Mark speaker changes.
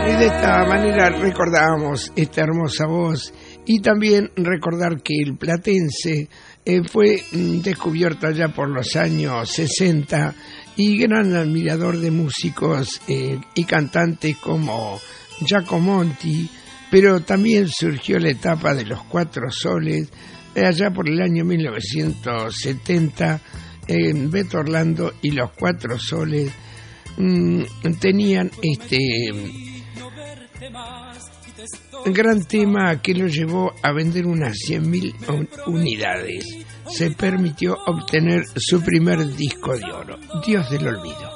Speaker 1: Y de esta manera recordábamos esta hermosa voz y también recordar que el platense fue descubierto allá por los años 60 y gran admirador de músicos y cantantes como Giacomonti, pero también surgió la etapa de los Cuatro Soles allá por el año 1970. Beto Orlando y los Cuatro Soles tenían gran tema que lo llevó a vender unas 100.000 unidades. Se permitió obtener su primer disco de oro, Dios del Olvido.